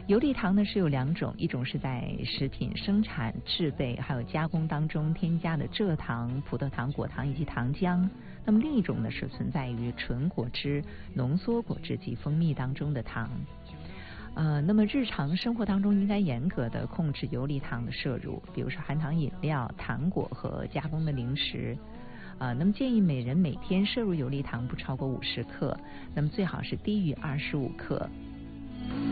游离糖呢是有2种，一种是在食品生产、制备还有加工当中添加的蔗糖、葡萄糖、果糖以及糖浆。那么另一种呢是存在于纯果汁、浓缩果汁及蜂蜜当中的糖。那么日常生活当中应该严格的控制游离糖的摄入，比如说含糖饮料、糖果和加工的零食。那么建议每人每天摄入游离糖不超过50克，那么最好是低于25克。